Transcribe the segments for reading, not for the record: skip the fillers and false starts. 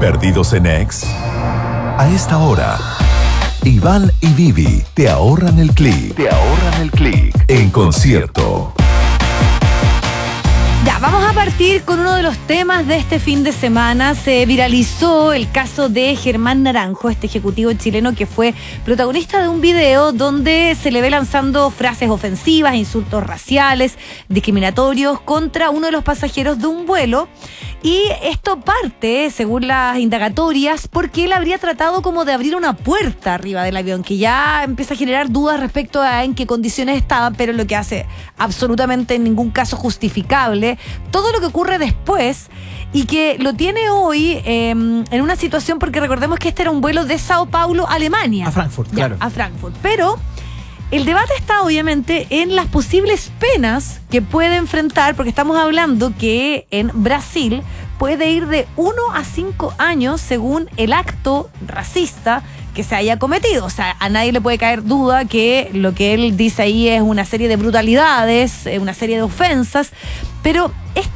¿Perdidos en Ex? A esta hora, Iván y Vivi te ahorran el clic. En concierto. Ya, vamos a partir con uno de los temas de este fin de semana. Se viralizó el caso de Germán Naranjo, este ejecutivo chileno que fue protagonista de un video donde se le ve lanzando frases ofensivas, insultos raciales, discriminatorios contra uno de los pasajeros de un vuelo. Y esto parte, según las indagatorias, porque él habría tratado como de abrir una puerta arriba del avión, que ya empieza a generar dudas respecto a en qué condiciones estaba, pero lo que hace absolutamente en ningún caso justificable todo lo que ocurre después y que lo tiene hoy en una situación, porque recordemos que este era un vuelo de Sao Paulo, Alemania. A Frankfurt, ya, claro. A Frankfurt, pero el debate está obviamente en las posibles penas que puede enfrentar, porque estamos hablando que en Brasil puede ir de 1 a 5 años según el acto racista que se haya cometido. O sea, a nadie le puede caer duda que lo que él dice ahí es una serie de brutalidades, una serie de ofensas, pero esto,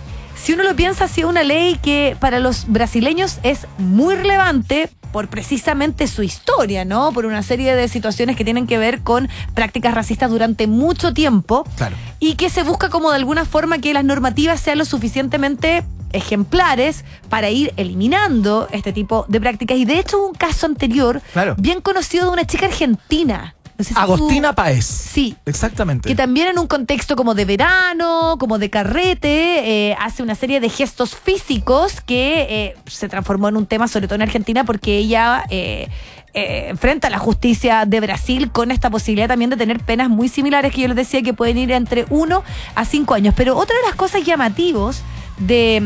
si uno lo piensa, ha sido una ley que para los brasileños es muy relevante por precisamente su historia, ¿no? Por una serie de situaciones que tienen que ver con prácticas racistas durante mucho tiempo. Claro. Y que se busca como de alguna forma que las normativas sean lo suficientemente ejemplares para ir eliminando este tipo de prácticas. Y de hecho hubo un caso anterior, claro, bien conocido, de una chica argentina. No sé si Agostina Páez. Sí. Exactamente. Que también en un contexto como de verano, como de carrete, hace una serie de gestos físicos que se transformó en un tema, sobre todo en Argentina, porque ella enfrenta a la justicia de Brasil con esta posibilidad también de tener penas muy similares, que yo les decía que pueden ir entre 1 a 5 años. Pero otra de las cosas llamativas de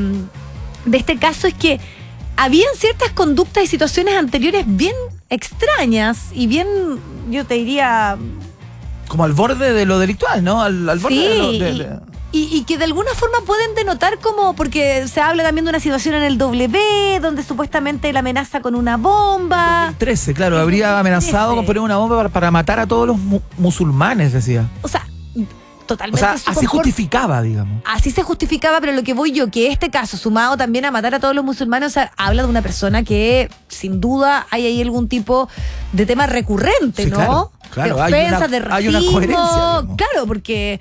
este caso es que habían ciertas conductas y situaciones anteriores bien extrañas y bien, yo te diría, como al borde de lo delictual, ¿no? Al borde sí, de lo... Y que de alguna forma pueden denotar como, porque se habla también de una situación en el W, donde supuestamente la amenaza con una bomba. 2013, claro, habría amenazado con poner una bomba para matar a todos los musulmanes, decía. O sea, totalmente. O sea, así justificaba, digamos. Así se justificaba, pero lo que voy yo, que este caso, sumado también a matar a todos los musulmanes, o sea, habla de una persona que, sin duda, hay ahí algún tipo de tema recurrente, sí, ¿no? Claro, de ofensas, de hay una racismo, coherencia, digamos. claro, porque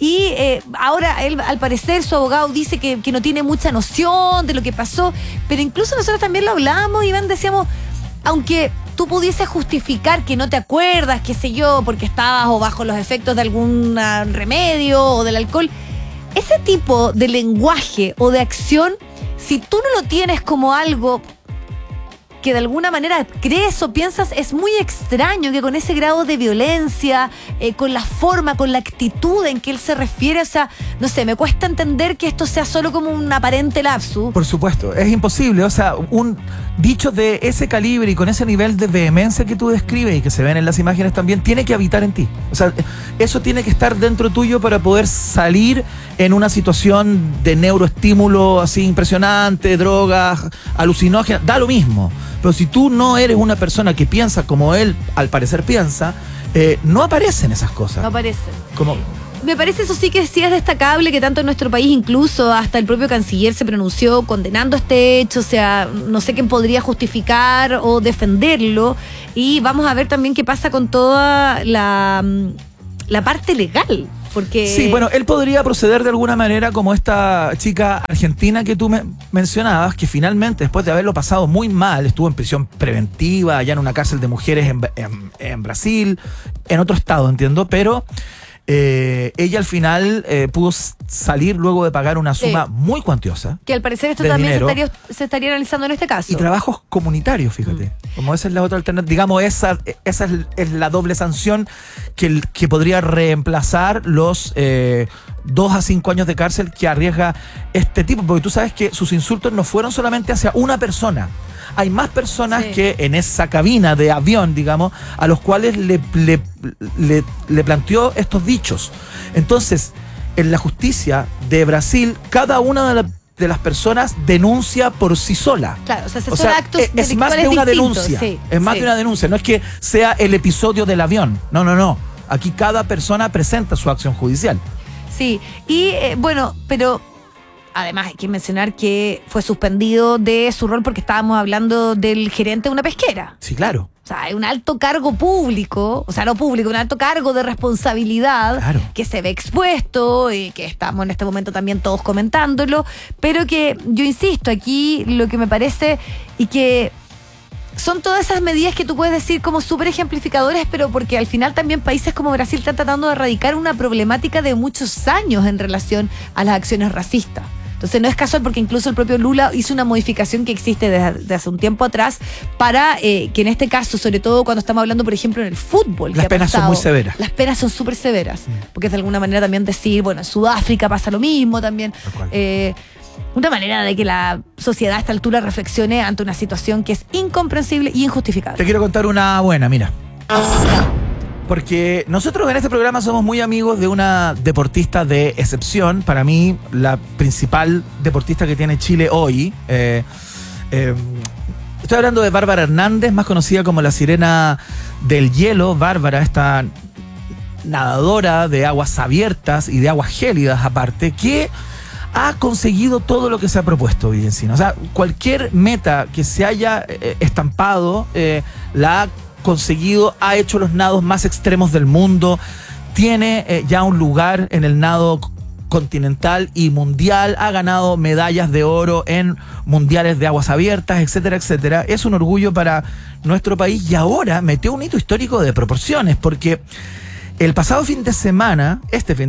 ahora él, al parecer, su abogado dice que no tiene mucha noción de lo que pasó, pero incluso nosotros también lo hablábamos, Iván, decíamos, aunque tú pudieses justificar que no te acuerdas, qué sé yo, porque estabas o bajo los efectos de algún remedio o del alcohol, ese tipo de lenguaje o de acción, si tú no lo tienes como algo que de alguna manera crees o piensas, es muy extraño que con ese grado de violencia, con la forma, con la actitud en que él se refiere, o sea, no sé, me cuesta entender que esto sea solo como un aparente lapsus. Por supuesto, es imposible, o sea, un dicho de ese calibre y con ese nivel de vehemencia que tú describes y que se ven en las imágenes también, tiene que habitar en ti. O sea, eso tiene que estar dentro tuyo para poder salir en una situación de neuroestímulo así impresionante, drogas, alucinógenas, da lo mismo. Pero si tú no eres una persona que piensa como él al parecer piensa, no aparecen esas cosas. No aparecen. Como... Me parece, eso sí, que sí es destacable que tanto en nuestro país, incluso hasta el propio canciller se pronunció condenando este hecho. O sea, no sé quién podría justificar o defenderlo. Y vamos a ver también qué pasa con toda la parte legal. Porque... Sí, bueno, él podría proceder de alguna manera como esta chica argentina que tú mencionabas, que finalmente, después de haberlo pasado muy mal, estuvo en prisión preventiva, allá en una cárcel de mujeres en Brasil, en otro estado, entiendo, pero ella al final pudo salir luego de pagar una suma muy cuantiosa. Que al parecer esto de también dinero, se estaría analizando en este caso. y trabajos comunitarios, fíjate. Como esa es la otra alternativa. Digamos, esa es la doble sanción que podría reemplazar los 2 a 5 años de cárcel que arriesga este tipo. Porque tú sabes que sus insultos no fueron solamente hacia una persona. Hay más personas que en esa cabina de avión, digamos, a los cuales le planteó estos dichos. Entonces, en la justicia de Brasil, cada una de las personas denuncia por sí sola. Claro, o sea, actos es más de una denuncia. Sí, es más de una denuncia. No es que sea el episodio del avión. No. Aquí cada persona presenta su acción judicial. Sí, y bueno, pero además hay que mencionar que fue suspendido de su rol porque estábamos hablando del gerente de una pesquera. Sí, claro. O sea, hay un alto cargo público, o sea, no público, un alto cargo de responsabilidad, Claro, que se ve expuesto y que estamos en este momento también todos comentándolo, pero que yo insisto, aquí lo que me parece y que son todas esas medidas que tú puedes decir como súper ejemplificadores, pero porque al final también países como Brasil están tratando de erradicar una problemática de muchos años en relación a las acciones racistas. Entonces no es casual porque incluso el propio Lula hizo una modificación que existe desde hace un tiempo atrás para que en este caso, sobre todo cuando estamos hablando, por ejemplo, en el fútbol. Las penas son muy severas. Las penas son súper severas, porque es de alguna manera también decir, bueno, en Sudáfrica pasa lo mismo también. Una manera de que la sociedad a esta altura reflexione ante una situación que es incomprensible y injustificable. Te quiero contar una buena, mira. Porque nosotros en este programa somos muy amigos de una deportista de excepción. Para mí, la principal deportista que tiene Chile hoy. Estoy hablando de Bárbara Hernández, más conocida como la Sirena del Hielo. Bárbara, esta nadadora de aguas abiertas y de aguas gélidas aparte, que ha conseguido todo lo que se ha propuesto, Villancina. O sea, cualquier meta que se haya estampado, la ha conseguido, ha hecho los nados más extremos del mundo, tiene ya un lugar en el nado continental y mundial, ha ganado medallas de oro en mundiales de aguas abiertas, etcétera, etcétera. Es un orgullo para nuestro país y ahora metió un hito histórico de proporciones, porque el pasado fin de semana,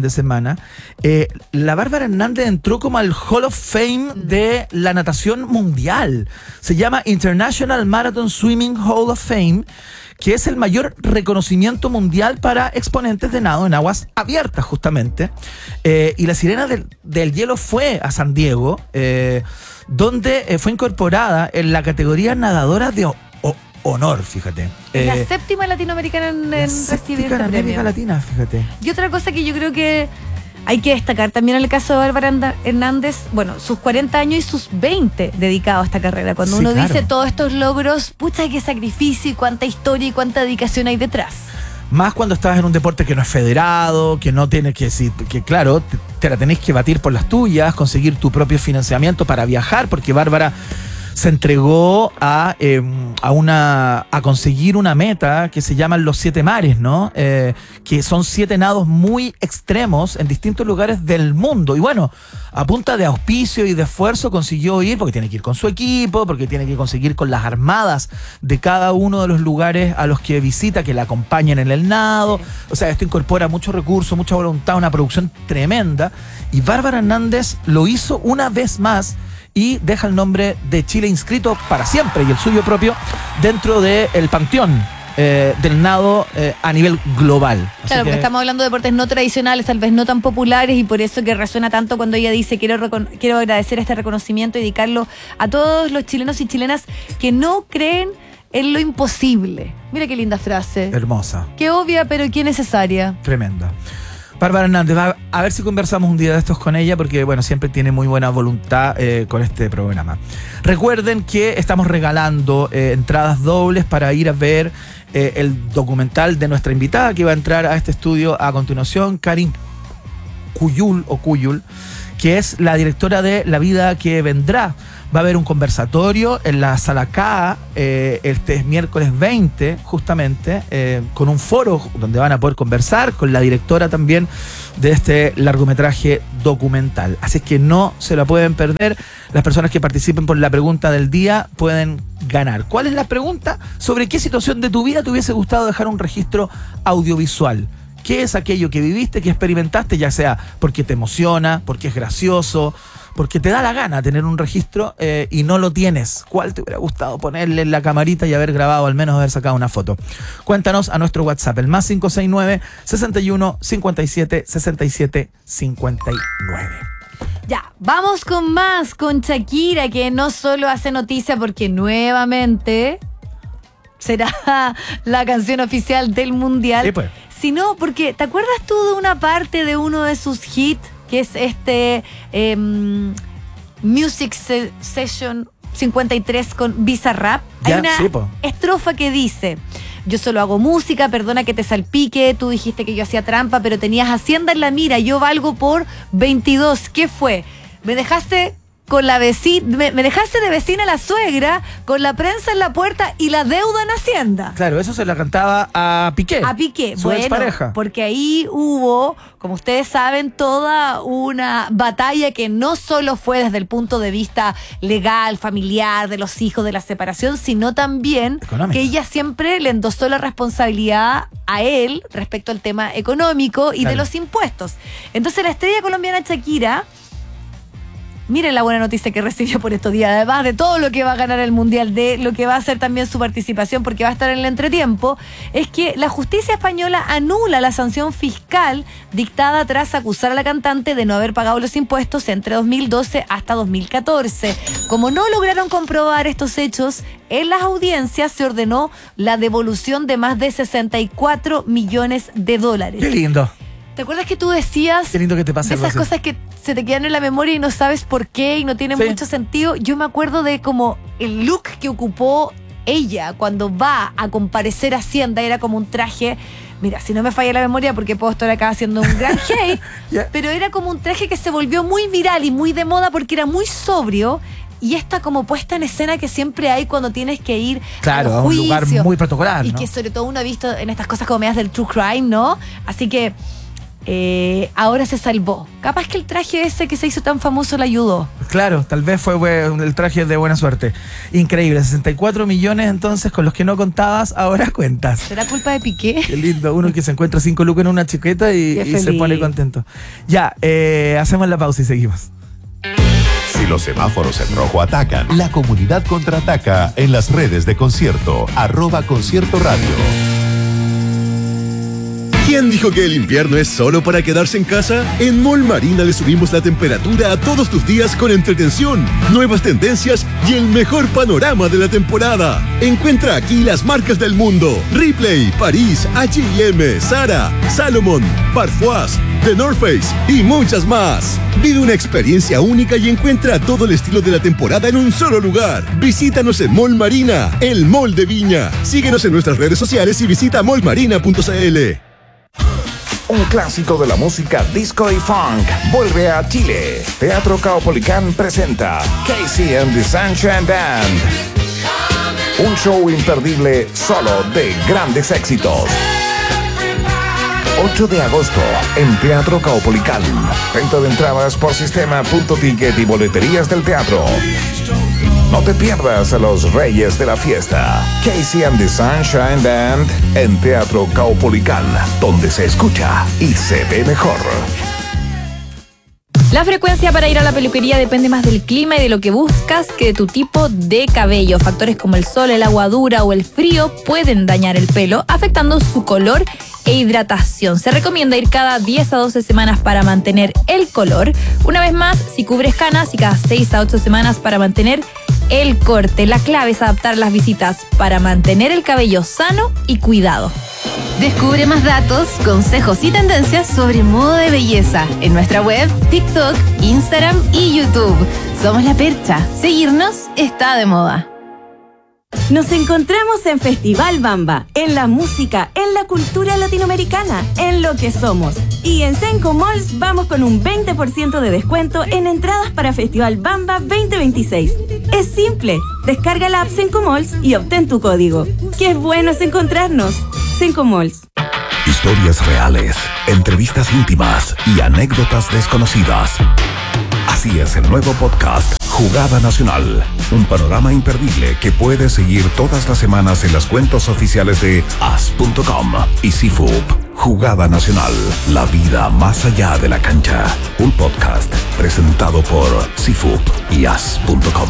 la Bárbara Hernández entró como al Hall of Fame de la natación mundial. Se llama International Marathon Swimming Hall of Fame, que es el mayor reconocimiento mundial para exponentes de nado en aguas abiertas, justamente. Y la Sirena del Hielo fue a San Diego, donde fue incorporada en la categoría nadadora de honor, fíjate. Es la séptima latinoamericana en recibir este América premio. Latina, fíjate. Y otra cosa que yo creo que hay que destacar también en el caso de Bárbara Hernández, bueno, sus 40 años y sus 20 dedicados a esta carrera. Cuando uno dice todos estos logros, pucha, qué sacrificio y cuánta historia y cuánta dedicación hay detrás. Más cuando estás en un deporte que no es federado, que no tiene que claro, te la tenés que batir por las tuyas, conseguir tu propio financiamiento para viajar, porque Bárbara se entregó a conseguir una meta que se llaman los 7 mares, ¿no? Que son 7 nados muy extremos en distintos lugares del mundo. Y bueno, a punta de auspicio y de esfuerzo consiguió ir, porque tiene que ir con su equipo, porque tiene que conseguir con las armadas de cada uno de los lugares a los que visita, que la acompañen en el nado. O sea, esto incorpora mucho recurso, mucha voluntad, una producción tremenda. Y Bárbara Hernández lo hizo una vez más y deja el nombre de Chile inscrito para siempre y el suyo propio dentro del panteón del nado a nivel global. Así claro, porque estamos hablando de deportes no tradicionales, tal vez no tan populares, y por eso que resuena tanto cuando ella dice quiero agradecer este reconocimiento y dedicarlo a todos los chilenos y chilenas que no creen en lo imposible. Mira qué linda frase. Hermosa. Qué obvia, pero qué necesaria. Tremenda. Bárbara Hernández, a ver si conversamos un día de estos con ella, porque bueno, siempre tiene muy buena voluntad con este programa. Recuerden que estamos regalando entradas dobles para ir a ver el documental de nuestra invitada que va a entrar a este estudio a continuación, Karin Cuyul, que es la directora de La Vida que Vendrá. Va a haber un conversatorio en la Sala K este miércoles 20, justamente, con un foro donde van a poder conversar con la directora también de este largometraje documental. Así que no se la pueden perder. Las personas que participen por la pregunta del día pueden ganar. ¿Cuál es la pregunta? ¿Sobre qué situación de tu vida te hubiese gustado dejar un registro audiovisual? ¿Qué es aquello que viviste, que experimentaste, ya sea porque te emociona, porque es gracioso, porque te da la gana tener un registro y no lo tienes? ¿Cuál te hubiera gustado ponerle en la camarita y haber grabado, al menos haber sacado una foto? Cuéntanos a nuestro WhatsApp, el más 569-61-57-67-59. Ya, vamos con más, con Shakira, que no solo hace noticia porque nuevamente será la canción oficial del Mundial, Sí, pues. sino porque, ¿te acuerdas tú de una parte de uno de sus hits? Que es este Music Session 53 con Bizarrap. Hay Ya, una sí, po. estrofa que dice: yo solo hago música, perdona que te salpique, tú dijiste que yo hacía trampa, pero tenías Hacienda en la mira, yo valgo por 22. ¿Qué fue? me dejaste con la vecina, me dejaste de vecina a la suegra, con la prensa en la puerta y la deuda en Hacienda. Claro, eso se la cantaba a Piqué. A Piqué, su expareja. Porque ahí hubo, como ustedes saben, toda una batalla que no solo fue desde el punto de vista legal, familiar, de los hijos, de la separación, sino también económica, que ella siempre le endosó la responsabilidad a él respecto al tema económico y de los impuestos. Entonces la estrella colombiana Shakira, miren la buena noticia que recibió por estos días, además de todo lo que va a ganar el Mundial, de lo que va a ser también su participación, porque va a estar en el entretiempo, es que la justicia española anula la sanción fiscal dictada tras acusar a la cantante de no haber pagado los impuestos entre 2012 hasta 2014. Como no lograron comprobar estos hechos, en las audiencias se ordenó la devolución de más de 64 millones de dólares. Qué lindo. ¿Te acuerdas que tú decías? Qué lindo que te pase esas cosas que se te quedan en la memoria y no sabes por qué y no tienen mucho sentido. Yo me acuerdo de como el look que ocupó ella cuando va a comparecer a Hacienda. Era como un traje, mira, si no me falla la memoria porque puedo estar acá haciendo un gran hate, pero era como un traje que se volvió muy viral y muy de moda porque era muy sobrio. Y esta como puesta en escena que siempre hay cuando tienes que ir a un lugar muy protocolar, y ¿no? que sobre todo uno ha visto en estas cosas como medias del true crime, ¿no? Así que ahora se salvó. Capaz que el traje ese que se hizo tan famoso le ayudó. Claro, tal vez fue el traje de buena suerte. Increíble, 64 millones entonces con los que no contabas, ahora cuentas. ¿Será culpa de Piqué? Qué lindo, uno que se encuentra 5 lucas en una chiqueta y se pone contento. Ya, hacemos la pausa y seguimos. Si los semáforos en rojo atacan, la comunidad contraataca en las redes de Concierto, @Concierto Radio. ¿Quién dijo que el invierno es solo para quedarse en casa? En Mall Marina le subimos la temperatura a todos tus días con entretención, nuevas tendencias y el mejor panorama de la temporada. Encuentra aquí las marcas del mundo: Ripley, París, H&M, Zara, Salomon, Parfois, The North Face y muchas más. Vive una experiencia única y encuentra todo el estilo de la temporada en un solo lugar. Visítanos en Mall Marina, el mall de Viña. Síguenos en nuestras redes sociales y visita mallmarina.cl. Un clásico de la música disco y funk vuelve a Chile. Teatro Caupolicán presenta Casey and the Sunshine Band. Un show imperdible solo de grandes éxitos. 8 de agosto en Teatro Caupolicán. Venta de entradas por sistema.ticket y boleterías del teatro. No te pierdas a los reyes de la fiesta. Casey and the Sunshine Band en Teatro Caupolicán, donde se escucha y se ve mejor. La frecuencia para ir a la peluquería depende más del clima y de lo que buscas que de tu tipo de cabello. Factores como el sol, el agua dura o el frío pueden dañar el pelo, afectando su color e hidratación. Se recomienda ir cada 10 a 12 semanas para mantener el color. Una vez más, si cubres canas, y cada 6 a 8 semanas para mantener el corte. La clave es adaptar las visitas para mantener el cabello sano y cuidado. Descubre más datos, consejos y tendencias sobre moda de belleza en nuestra web, TikTok, Instagram y YouTube. Somos La Percha. Seguirnos está de moda. Nos encontramos en Festival Bamba, en la música, en la cultura latinoamericana, en lo que somos. Y en Senco Malls vamos con un 20% de descuento en entradas para Festival Bamba 2026. Es simple, descarga la app Senco Malls y obtén tu código. ¡Qué bueno es encontrarnos! Senco Malls. Historias reales, entrevistas íntimas y anécdotas desconocidas. Así es el nuevo podcast Jugada Nacional, un panorama imperdible que puedes seguir todas las semanas en las cuentas oficiales de as.com y CIFUP. Jugada Nacional, la vida más allá de la cancha. Un podcast presentado por CIFUP y as.com.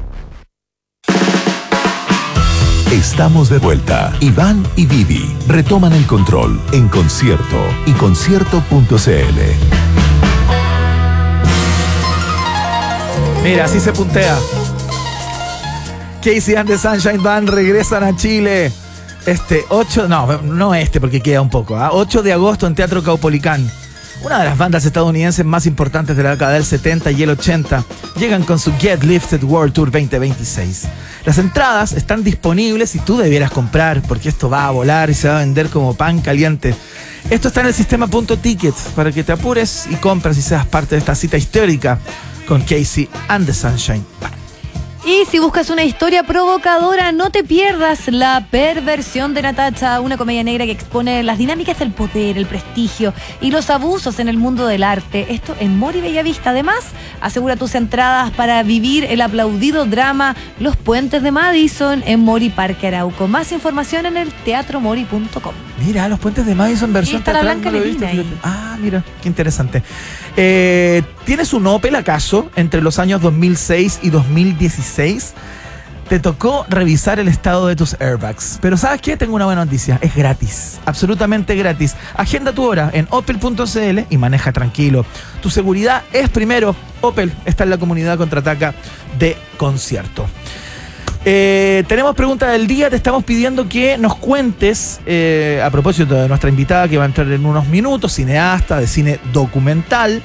Estamos de vuelta. Iván y Vivi retoman el control en Concierto y concierto.cl. Mira, así se puntea. Casey and the Sunshine Band regresan a Chile. Porque queda un poco. 8 de agosto en Teatro Caupolicán. Una de las bandas estadounidenses más importantes de la década del 70 y el 80 llegan con su Get Lifted World Tour 2026. Las entradas están disponibles y tú debieras comprar porque esto va a volar y se va a vender como pan caliente. Esto está en el sistema .ticket para que te apures y compres y seas parte de esta cita histórica con Casey and the Sunshine Band. Y si buscas una historia provocadora, no te pierdas La perversión de Natacha, una comedia negra que expone las dinámicas del poder, el prestigio y los abusos en el mundo del arte. Esto en Mori Bellavista. Además, asegura tus entradas para vivir el aplaudido drama Los Puentes de Madison en Mori Parque Arauco. Más información en el teatromori.com. Mira, Los Puentes de Madison versión está la teatral, Blanca no lo he Levina visto, ahí. fíjate. Ah, mira, qué interesante. ¿Tienes un Opel acaso entre los años 2006 y 2016? Te tocó revisar el estado de tus airbags. Pero ¿sabes qué? Tengo una buena noticia. Es gratis. Absolutamente gratis. Agenda tu hora en opel.cl y maneja tranquilo. Tu seguridad es primero. Opel está en la comunidad Contraataca de Concierto. Tenemos pregunta del día. Te estamos pidiendo que nos cuentes, a propósito de nuestra invitada que va a entrar en unos minutos, cineasta de cine documental,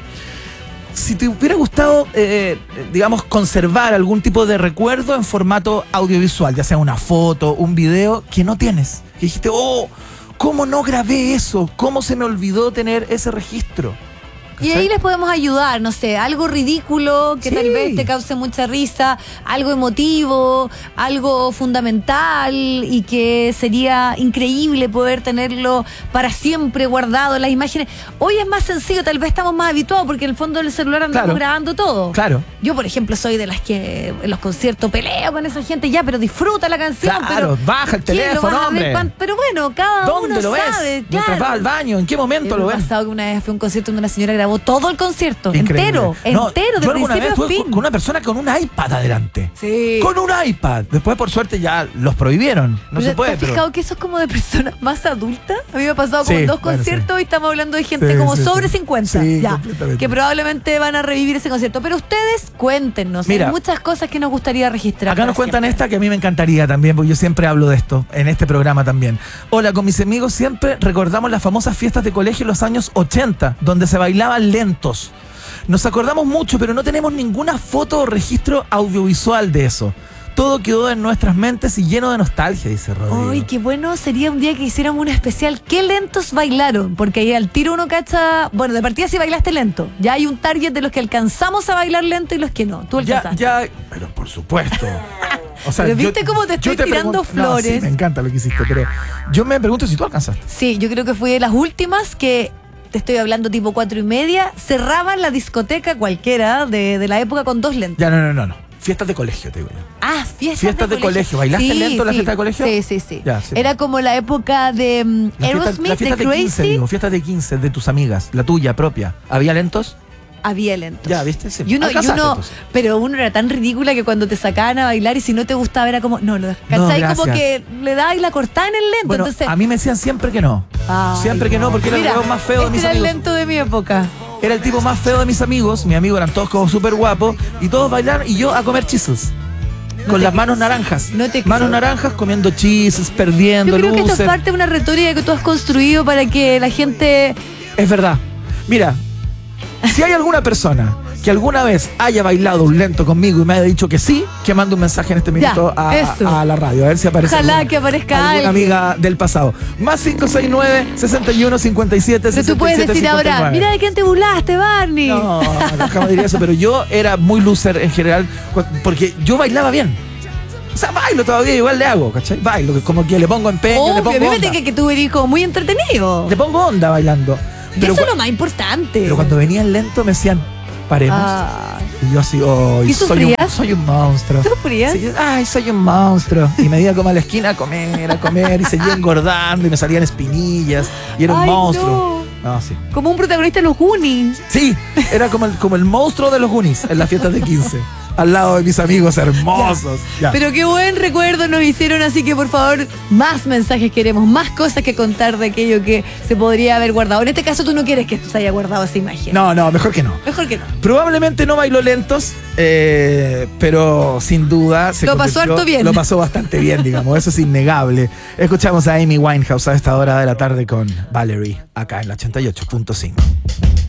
si te hubiera gustado, digamos, conservar algún tipo de recuerdo en formato audiovisual, ya sea una foto, un video, que no tienes. Que dijiste, oh, ¿cómo no grabé eso? ¿Cómo se me olvidó tener ese registro? Y ahí les podemos ayudar, no sé, algo ridículo que tal vez te cause mucha risa, algo emotivo, algo fundamental y que sería increíble poder tenerlo para siempre guardado en las imágenes. Hoy es más sencillo, tal vez estamos más habituados porque en el fondo del celular andamos grabando todo. Claro. Yo, por ejemplo, soy de las que en los conciertos peleo con esa gente, ya, pero disfruta la canción. Claro, pero baja el teléfono, hombre. Pero bueno, cada ¿dónde uno lo sabe. ves? Mientras vas al baño, ¿en qué momento lo ves? Me ha pasado que una vez fui a un concierto donde una señora grabó todo el concierto, Increíble. entero, de yo alguna principio vez a estuve fin. con una persona con un iPad adelante. Sí. Con un iPad. Después, por suerte, ya los prohibieron. No se puede. ¿Te has fijado que eso es como de personas más adultas? A mí me ha pasado como en dos conciertos y estamos hablando de gente como sobre 50. Sí, ya, completamente. que probablemente van a revivir ese concierto. Pero ustedes cuéntenos. Mira, hay muchas cosas que nos gustaría registrar. Acá nos cuentan esta que a mí me encantaría también, porque yo siempre hablo de esto, en este programa también. Hola, con mis amigos siempre recordamos las famosas fiestas de colegio en los años 80, donde se bailaban lentos. Nos acordamos mucho, pero no tenemos ninguna foto o registro audiovisual de eso. Todo quedó en nuestras mentes y lleno de nostalgia, dice Rodrigo. Ay, qué bueno sería un día que hiciéramos un especial. ¿Qué lentos bailaron? Porque ahí al tiro uno cacha. Bueno, de partida si bailaste lento. Ya hay un target de los que alcanzamos a bailar lento y los que no. Tú alcanzaste. Pero por supuesto. O sea, pero viste cómo te estoy tirando flores. No, sí, me encanta lo que hiciste, pero yo me pregunto si tú alcanzaste. Sí, yo creo que fui de las últimas que, te estoy hablando tipo 4:30, cerraban la discoteca cualquiera de la época con 2 lentes. Ya, no. Fiestas de colegio, te digo yo. Ah, fiestas de colegio. ¿Bailaste lento en la fiesta de colegio? Sí. Ya, sí. Era como la época de Aerosmith, la fiesta de de Crazy. 15, digo, fiestas de 15 de tus amigas, la tuya propia. ¿Había lentos? Había lentos. Ya, ¿viste? Sí. Y uno, pero uno era tan ridícula que cuando te sacaban a bailar y si no te gustaba era como, no, lo ¿cachai? No, como que le dabas y la cortaba en el lento. Bueno, entonces, a mí me decían siempre que no. Siempre que no, porque era el huevo más feo de mis era el amigos. lento de mi época. Era el tipo más feo de mis amigos. Mis amigos eran todos como súper guapos y todos bailaban y yo a comer chisels. Con las manos naranjas. Manos naranjas comiendo chisels, perdiendo. Yo creo que esto luces. es parte de una retórica que tú has construido para que la gente... Es verdad. Mira, si hay alguna persona que alguna vez haya bailado un lento conmigo y me haya dicho que sí, que mande un mensaje en este minuto a la radio. A ver si aparece Ojalá que aparezca alguna alguien. amiga del pasado. Más 569-6157. Pero tú puedes decir ahora, mira de quién te burlaste, Barney. No, jamás diría eso, pero yo era muy loser en general, porque yo bailaba bien. O sea, bailo todavía, igual le hago, ¿cachai? Bailo, como que le pongo empeño, le pongo onda. Que tú eres como muy entretenido. Le pongo onda bailando. Pero eso es lo más importante. Pero cuando venían lento me decían, paremos. Y yo así, ¿Y sufrías? soy un monstruo. ¿Sufrías? Sí, soy un monstruo. Y me iba como a la esquina a comer, y seguía engordando y me salían espinillas. Y era un monstruo. No, sí. Como un protagonista de los Goonies. Sí, era como el monstruo de los Goonies en las fiestas de 15. Al lado de mis amigos hermosos. Ya. Pero qué buen recuerdo nos hicieron, así que por favor, más mensajes queremos, más cosas que contar de aquello que se podría haber guardado. En este caso tú no quieres que se haya guardado esa imagen. No, mejor que no. Mejor que no. Probablemente no bailó lentos, pero sin duda lo pasó harto bien. Lo pasó bastante bien, digamos, eso es innegable. Escuchamos a Amy Winehouse a esta hora de la tarde con Valerie, acá en la 88.5.